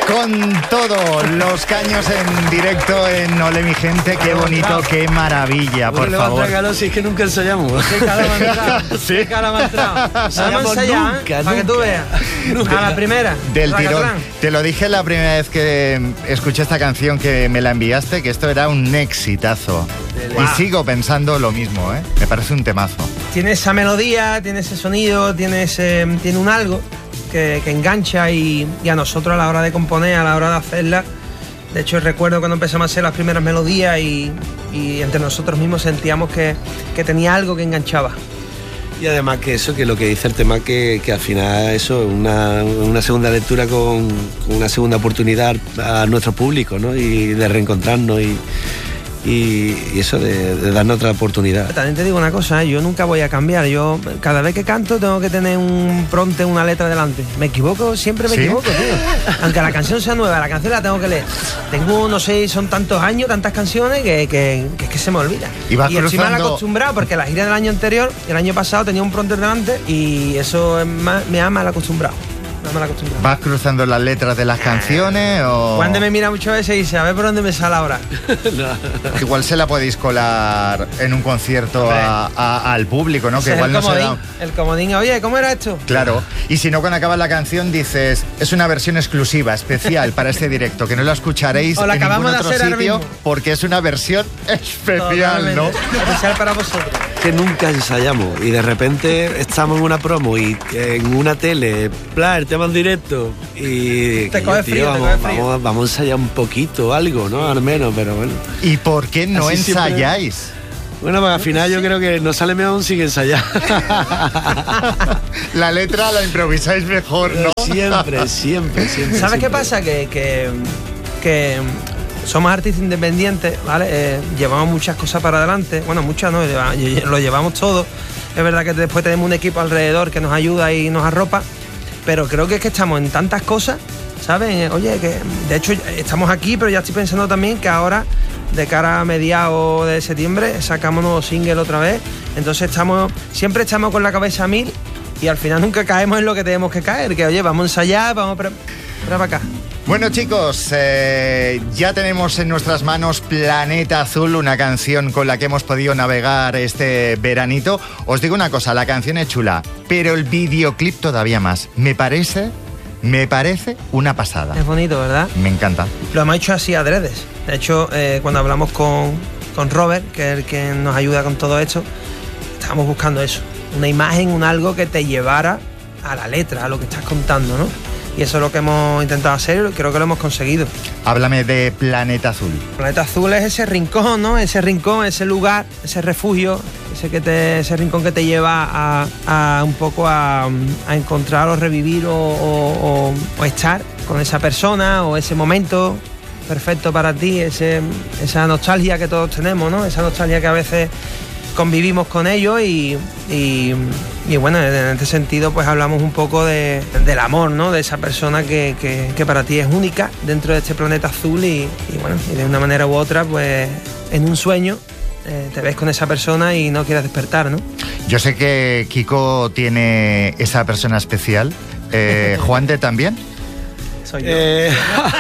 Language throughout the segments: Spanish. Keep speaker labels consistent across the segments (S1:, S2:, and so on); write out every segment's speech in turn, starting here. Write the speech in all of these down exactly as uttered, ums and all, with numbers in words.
S1: Con todo, los caños en directo en Ole mi gente, qué bonito, qué maravilla, por favor.
S2: Calor, si es que nunca ensayamos.
S3: Qué cara me ha entrado.
S1: Sí.
S3: Qué cara me ha entrado. Vamos a ensayar,
S2: nunca,
S3: ¿eh? Para que tú veas.
S2: Nunca.
S3: A la primera.
S1: Del tirón.
S3: Racatlán.
S1: Te lo dije la primera vez que escuché esta canción, que me la enviaste, que esto era un exitazo.
S3: Wow.
S1: Y sigo pensando lo mismo, ¿eh? Me parece un temazo.
S3: Tiene esa melodía, tiene ese sonido, tiene, ese, tiene un algo que, que engancha y, y a nosotros a la hora de componer, a la hora de hacerla. De hecho, recuerdo cuando empezamos a hacer las primeras melodías y, y entre nosotros mismos sentíamos que, que tenía algo que enganchaba.
S2: Y además que eso, que lo que dice el tema, que, que al final eso, una, una segunda lectura con, con una segunda oportunidad a nuestro público, ¿no? Y de reencontrarnos y, y, y eso, de, de darnos otra oportunidad.
S3: También te digo una cosa, ¿eh? Yo nunca voy a cambiar. Yo cada vez que canto tengo que tener un pronte, una letra delante. Me equivoco, siempre me
S1: ¿Sí?
S3: equivoco, tío. Aunque la canción sea nueva, la canción la tengo que leer. Tengo, no sé, son tantos años, tantas canciones que, que, que es que se me olvida.
S1: Y vas
S3: estoy mal
S1: cruzando-
S3: acostumbrado porque la gira del año anterior, el año pasado tenía un pronte delante y eso es más- me ha mal acostumbrado. Me ha mal acostumbrado.
S1: ¿Vas cruzando las letras de las canciones o...?
S3: Cuando me mira muchas veces y dice, a ver por dónde me sale ahora.
S1: Igual se la podéis colar en un concierto a- a- al público, ¿no?
S3: Ese
S1: Que
S3: es
S1: igual
S3: el
S1: no se
S3: comodín,
S1: da...
S3: el comodín. Oye, ¿cómo era esto?
S1: Claro, y si no, cuando acaba la canción dices, es una versión exclusiva, especial para este directo, que no la escucharéis
S3: O la
S1: en ningún
S3: acabamos de
S1: otro
S3: hacer ahora
S1: sitio,
S3: mismo.
S1: porque es una versión especial, ¿no?
S3: Totalmente. Especial para vosotros.
S2: Que nunca ensayamos y de repente estamos en una promo y en una tele, plan, el tema en directo y
S3: Te
S2: y
S3: coge
S2: tío,
S3: frío, te
S2: vamos,
S3: coge frío.
S2: Vamos, vamos a ensayar un poquito, algo, ¿no? Al menos, pero bueno.
S1: ¿Y por qué no
S2: Así siempre-
S1: ensayáis?
S2: Bueno, pues al final yo creo que nos sale mejor sin ensayar.
S1: La letra la improvisáis mejor, ¿no?
S2: Siempre, siempre, siempre.
S3: ¿Sabes qué
S2: siempre.
S3: pasa? Que, que, que somos artistas independientes, ¿vale? Eh, llevamos muchas cosas para adelante. Bueno, muchas no, lleva- lo llevamos todo. Es verdad que después tenemos un equipo alrededor que nos ayuda y nos arropa, pero creo que es que estamos en tantas cosas, ¿sabes? Oye, que de hecho estamos aquí, pero ya estoy pensando también que ahora, de cara a mediados de septiembre, sacamos nuevo single otra vez. Entonces estamos, siempre estamos con la cabeza a mil y al final nunca caemos en lo que tenemos que caer. Que oye, vamos a ensayar, vamos para, para acá.
S1: Bueno, chicos, eh, ya tenemos en nuestras manos Planeta Azul, una canción con la que hemos podido navegar este veranito. Os digo una cosa, la canción es chula, pero el videoclip todavía más. Me parece, me parece una pasada.
S3: Es bonito, ¿verdad?
S1: Me encanta.
S3: Lo hemos hecho así adredes. De hecho, eh, cuando hablamos con, con Robert, que es el que nos ayuda con todo esto, estábamos buscando eso. Una imagen, un algo que te llevara a la letra, a lo que estás contando, ¿no? Y eso es lo que hemos intentado hacer y creo que lo hemos conseguido.
S1: Háblame de Planeta Azul.
S3: Planeta Azul es ese rincón, ¿no? Ese rincón, ese lugar, ese refugio, ese, que te, ese rincón que te lleva a, a un poco a, a encontrar o revivir o, o, o, o estar con esa persona o ese momento perfecto para ti, ese, esa nostalgia que todos tenemos, ¿no? Esa nostalgia que a veces convivimos con ellos y, y, y bueno, en este sentido pues hablamos un poco de, del amor, ¿no? De esa persona que, que, que para ti es única dentro de este planeta azul y, y bueno, y de una manera u otra pues en un sueño eh, te ves con esa persona y no quieres despertar, ¿no?
S1: Yo sé que Kiko tiene esa persona especial. Eh, ¿Juande también?
S3: Soy yo.
S2: Eh,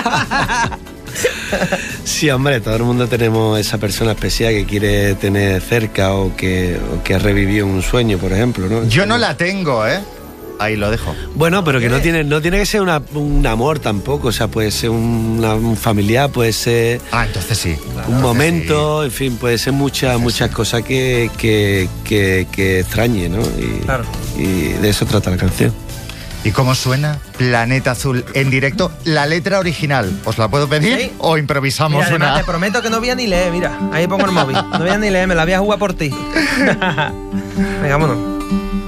S2: Sí, hombre, todo el mundo tenemos esa persona especial que quiere tener cerca o que, o que ha revivido un sueño, por ejemplo, ¿no?
S1: Yo no la tengo, ¿eh? Ahí lo dejo.
S2: Bueno, pero que no tiene, no tiene que ser una- un amor tampoco, o sea, puede ser una- un familiar, puede ser
S1: Ah, entonces sí.
S2: un
S1: Entonces
S2: momento, en fin, puede ser muchas, muchas cosas que, que, que, que extrañe, ¿no? Y,
S3: Claro.
S2: y de eso trata la canción.
S1: ¿Y cómo suena Planeta Azul en directo? La letra original, ¿os la puedo pedir?
S3: Sí.
S1: ¿O improvisamos
S3: Mira, además,
S1: una?
S3: te prometo que no voy a ni leer, mira, ahí pongo el móvil, no voy a ni leer, me la voy a jugar por ti. Venga, vámonos.